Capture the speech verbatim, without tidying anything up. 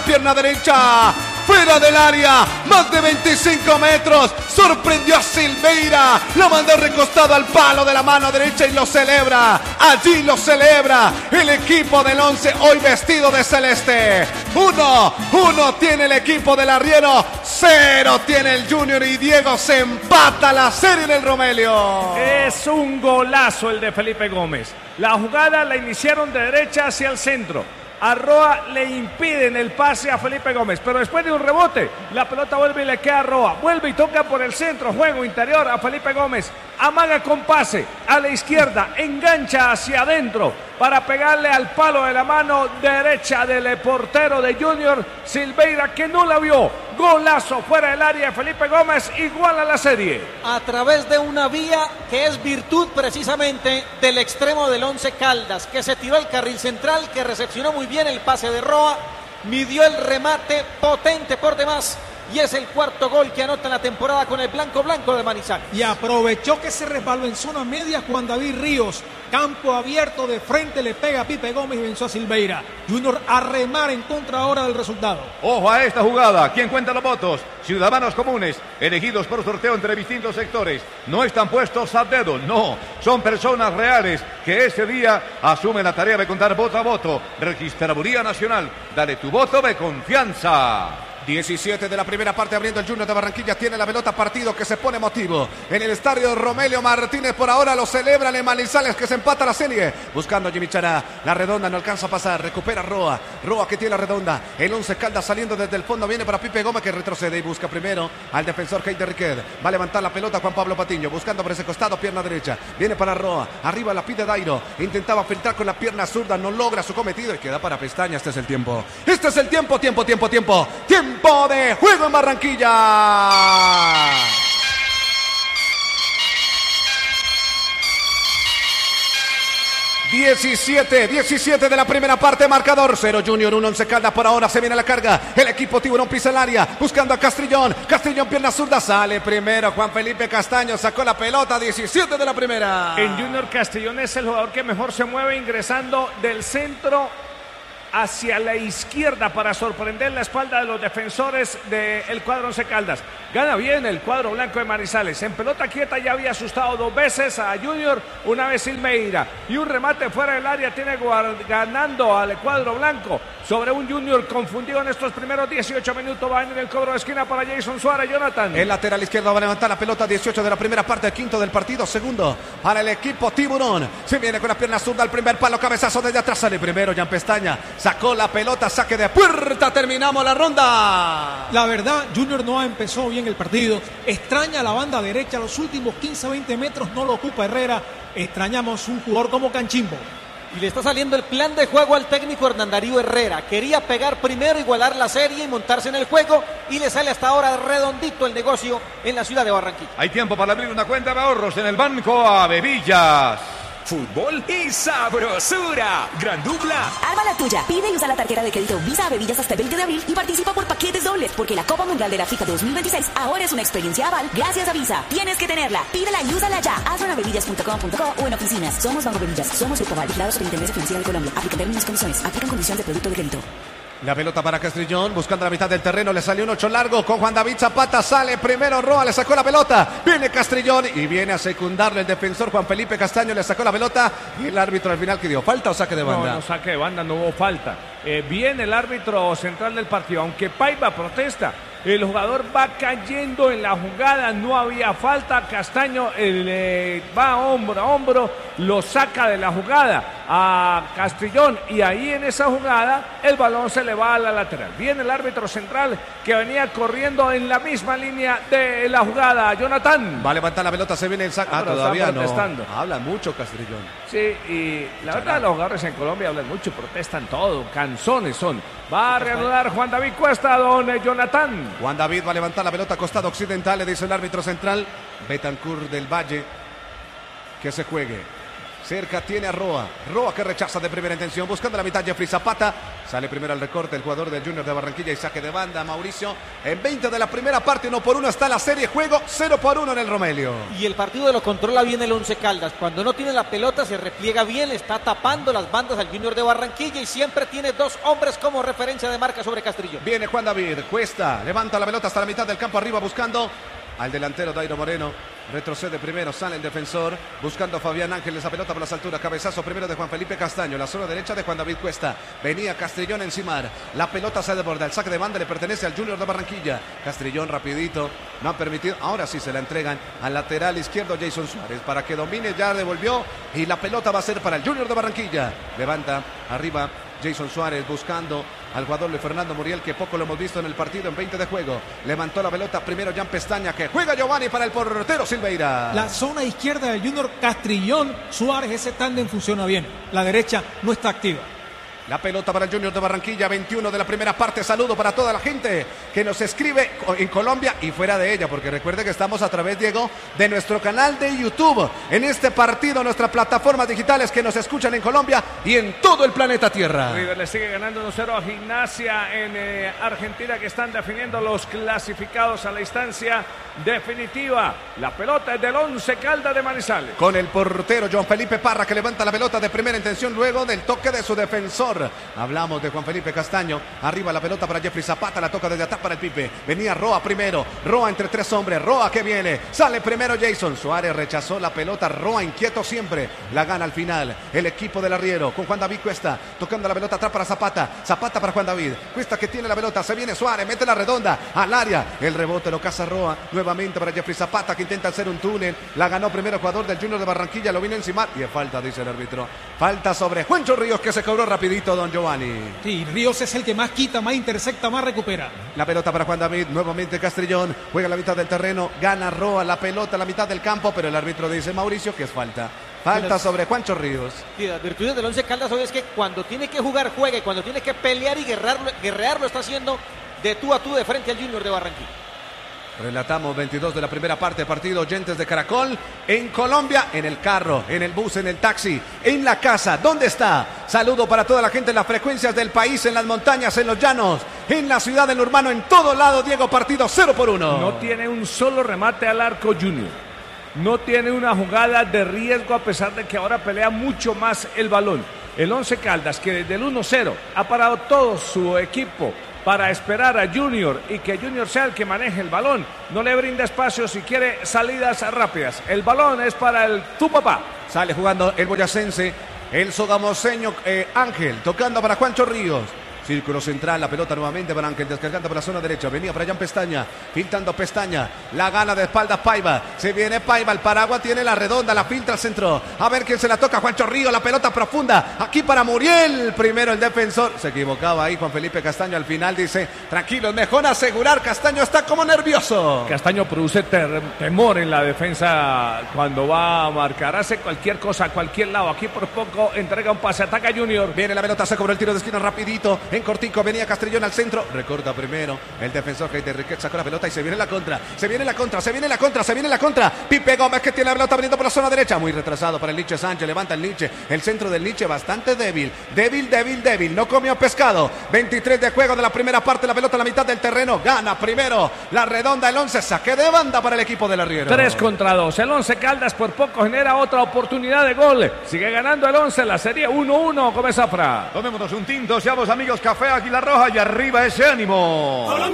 Pierna derecha, fuera del área, más de veinticinco metros, sorprendió a Silveira, lo mandó recostado al palo de la mano derecha y lo celebra, allí lo celebra el equipo del once, hoy vestido de celeste. Uno, uno tiene el equipo del arriero, cero tiene el Junior y Diego se empata la serie en el Romelio. Es un golazo el de Felipe Gómez. La jugada la iniciaron de derecha hacia el centro. A Roa le impiden el pase a Felipe Gómez, pero después de un rebote, la pelota vuelve y le queda a Roa. Vuelve y toca por el centro, juego interior a Felipe Gómez. Amaga con pase a la izquierda, engancha hacia adentro para pegarle al palo de la mano derecha del portero de Junior, Silveira, que no la vio. Golazo fuera del área de Felipe Gómez, igual a la serie. A través de una vía que es virtud precisamente del extremo del Once Caldas, que se tiró al carril central, que recepcionó muy bien el pase de Roa, midió el remate potente por demás. Y es el cuarto gol que anota en la temporada con el blanco blanco de Manizales. Y aprovechó que se resbaló en zona media Juan David Ríos. Campo abierto de frente, le pega a Pipe Gómez y venció a Silveira. Junior a remar en contra ahora del resultado. Ojo a esta jugada. ¿Quién cuenta los votos? Ciudadanos comunes, elegidos por sorteo entre distintos sectores. No están puestos a dedo, no. Son personas reales que ese día asumen la tarea de contar voto a voto. Registraduría Nacional. Dale tu voto de confianza. diecisiete de la primera parte abriendo el Junior de Barranquilla, tiene la pelota, partido que se pone emotivo en el estadio Romelio Martínez, por ahora lo celebran en Manizales, que se empata la serie, buscando a Jimmy Chará, la redonda no alcanza a pasar, recupera Roa, Roa que tiene la redonda, el Once Caldas saliendo desde el fondo, viene para Pipe Gómez que retrocede y busca primero al defensor Heider Riquet, va a levantar la pelota Juan Pablo Patiño, buscando por ese costado, pierna derecha, viene para Roa, arriba la pide Dairo, intentaba filtrar con la pierna zurda, no logra su cometido y queda para Pestaña. Este es el tiempo, este es el tiempo, tiempo, tiempo, tiempo, tiempo de juego en Barranquilla. diecisiete, diecisiete de la primera parte, marcador cero Junior, uno Once Caldas, por ahora se viene la carga, el equipo Tiburón pisa el área, buscando a Castrillón, Castrillón pierna zurda, sale primero Juan Felipe Castaño, sacó la pelota, diecisiete de la primera. En Junior Castrillón es el jugador que mejor se mueve ingresando del centro hacia la izquierda para sorprender la espalda de los defensores del cuadro Once Caldas. Gana bien el cuadro blanco de Manizales. En pelota quieta ya había asustado dos veces a Junior, una vez Silveira. Y un remate fuera del área tiene ganando al cuadro blanco sobre un Junior confundido en estos primeros dieciocho minutos. Va a venir el cobro de esquina para Jason Suárez. Jonathan. El lateral izquierdo va a levantar la pelota, dieciocho de la primera parte, quinto del partido, segundo para el equipo Tiburón. Se viene con la pierna zurda al primer palo, cabezazo desde atrás, sale primero Jan Pestaña. Sacó la pelota, saque de puerta, terminamos la ronda. La verdad, Junior no empezó bien el partido. Extraña la banda derecha, los últimos quince a veinte metros no lo ocupa Herrera. Extrañamos un jugador como Canchimbo. Y le está saliendo el plan de juego al técnico Hernán Darío Herrera. Quería pegar primero, igualar la serie y montarse en el juego. Y le sale hasta ahora redondito el negocio en la ciudad de Barranquilla. Hay tiempo para abrir una cuenta de ahorros en el Banco Avevillas. Fútbol y sabrosura. Gran dupla. Arma la tuya. Pide y usa la tarjeta de crédito Visa Bebillas hasta el veinte de abril y participa por paquetes dobles, porque la Copa Mundial de la FIFA dos mil veintiséis ahora es una experiencia aval gracias a Visa. Tienes que tenerla. Pídela y úsala ya. Hazlo en bebillas punto com punto co o en oficinas. Somos Banco Bebillas. Somos Grupo Aval, vigilados por Intendencia Financiera de Colombia. Aplica términos y condiciones. Aplican condiciones de producto de crédito. La pelota para Castrillón, buscando la mitad del terreno, le salió un ocho largo con Juan David Zapata, sale primero Roa, le sacó la pelota, viene Castrillón y viene a secundarle el defensor Juan Felipe Castaño, le sacó la pelota y el árbitro al final que dio falta o saque de banda. No, no saque de banda, no hubo falta. Eh, viene el árbitro central del partido, aunque Paiva protesta. El jugador va cayendo en la jugada, no había falta. Castaño eh, va hombro a hombro, lo saca de la jugada a Castrillón y ahí en esa jugada el balón se le va a la lateral. Viene el árbitro central que venía corriendo en la misma línea de la jugada. Jonathan. Va a levantar la pelota, se viene el saque. Ah, todavía no. Habla mucho Castrillón. Sí, y la verdad los jugadores en Colombia hablan mucho, protestan todo, canzones son. Va a reanudar Juan David Cuesta, don Jonathan. Juan David va a levantar la pelota, costado occidental, le dice el árbitro central, Betancourt del Valle, que se juegue. Cerca tiene a Roa, Roa que rechaza de primera intención, buscando la mitad Jeffrey Zapata, Sale primero al recorte el jugador del Junior de Barranquilla y saque de banda, Mauricio. En veinte de la primera parte, uno por uno está la serie. Juego cero por uno en el Romelio. Y el partido lo controla bien el Once Caldas. Cuando no tiene la pelota se repliega bien, le está tapando las bandas al Junior de Barranquilla y siempre tiene dos hombres como referencia de marca sobre Castrillón. Viene Juan David, Cuesta, levanta la pelota hasta la mitad del campo arriba buscando al delantero Dairo Moreno. Retrocede primero, sale el defensor, buscando a Fabián Ángel, esa pelota por las alturas, cabezazo primero de Juan Felipe Castaño, la zona derecha de Juan David Cuesta, venía Castrillón encimar, la pelota se desborda, el saque de banda le pertenece al Junior de Barranquilla, Castrillón rapidito, no ha permitido, ahora sí se la entregan al lateral izquierdo Jason Suárez, para que domine, ya devolvió, y la pelota va a ser para el Junior de Barranquilla, levanta arriba Jason Suárez buscando al jugador Luis Fernando Muriel, que poco lo hemos visto en el partido en veinte de juego. Levantó la pelota primero Jan Pestaña, que juega Giovanni para el portero Silveira. La zona izquierda del Junior Castrillón Suárez, ese tándem funciona bien. La derecha no está activa. La pelota para el Junior de Barranquilla, veintiuno de la primera parte. Saludo para toda la gente que nos escribe en Colombia y fuera de ella, porque recuerde que estamos a través, Diego, de nuestro canal de YouTube. En este partido, nuestras plataformas digitales que nos escuchan en Colombia y en todo el planeta Tierra. River le sigue ganando uno cero a Gimnasia en eh, Argentina, que están definiendo los clasificados a la instancia definitiva. La pelota es del Once Caldas de Manizales. Con el portero Juan Felipe Parra, que levanta la pelota de primera intención luego del toque de su defensor. Hablamos de Juan Felipe Castaño. Arriba la pelota para Jeffrey Zapata, la toca desde atrás para el Pipe. Venía Roa primero, Roa entre tres hombres, Roa que viene, sale primero Jason Suárez, rechazó la pelota, Roa inquieto siempre, la gana al final el equipo del arriero con Juan David Cuesta, tocando la pelota atrás para Zapata, Zapata para Juan David, Cuesta que tiene la pelota, se viene Suárez, mete la redonda al área, el rebote lo caza Roa, nuevamente para Jeffrey Zapata, que intenta hacer un túnel, la ganó primero el jugador del Junior de Barranquilla, lo vino encima y es falta, dice el árbitro, falta sobre Juancho Ríos, que se cobró rapidito don Giovanni. Sí, Ríos es el que más quita, más intersecta, más recupera. La pelota para Juan David, nuevamente Castrillón, juega a la mitad del terreno, gana Roa la pelota a la mitad del campo, pero el árbitro dice, Mauricio, que es falta. Falta sobre Juancho Ríos. Sí, las virtudes del Once Caldas hoy es que cuando tiene que jugar, juega, y cuando tiene que pelear y guerrearlo, guerrear, lo está haciendo de tú a tú de frente al Junior de Barranquilla. Relatamos veintidós de la primera parte, partido oyentes de Caracol, en Colombia, en el carro, en el bus, en el taxi, en la casa, ¿dónde está? Saludo para toda la gente en las frecuencias del país, en las montañas, en los llanos, en la ciudad, en lo urbano, en todo lado, Diego, partido cero por uno. No tiene un solo remate al arco Junior, no tiene una jugada de riesgo a pesar de que ahora pelea mucho más el balón. El Once Caldas, que desde el uno cero ha parado todo su equipo para esperar a Junior y que Junior sea el que maneje el balón, no le brinda espacio si quiere salidas rápidas. El balón es para el tu papá. Sale jugando el boyacense, el sogamoseño eh, Ángel, tocando para Juancho Ríos. Círculo central, la pelota nuevamente para Ángel, descargando por la zona derecha, venía para Jan Pestaña, filtrando Pestaña, la gana de espaldas Paiva, se viene Paiva, el paraguas tiene la redonda, la filtra al centro, a ver quién se la toca, Juancho Ríos, la pelota profunda, aquí para Muriel, primero el defensor, se equivocaba ahí Juan Felipe Castaño, al final dice, tranquilo, mejor asegurar, Castaño está como nervioso. Castaño produce ter temor en la defensa cuando va a marcar, hace cualquier cosa a cualquier lado, aquí por poco entrega un pase, ataca Junior. Viene la pelota, se cobró el tiro de esquina rapidito, en cortico, venía Castrillón al centro, recorta primero el defensor Heiter Riquet, sacó la pelota y se viene la contra, se viene la contra, se viene la contra, se viene la contra, Pipe Gómez que tiene la pelota veniendo por la zona derecha, muy retrasado para el Nietzsche Sánchez, levanta el Nietzsche, el centro del Nietzsche bastante débil, débil, débil, débil, no comió pescado, veintitrés de juego de la primera parte, la pelota a la mitad del terreno, gana primero la redonda, el once, saque de banda para el equipo del arriero. tres contra dos, el Once Caldas por poco genera otra oportunidad de gol, sigue ganando el Once, la serie uno uno, come Zafra. Tomémonos un tinto, seamos amigos, café Águila Roja y arriba ese ánimo.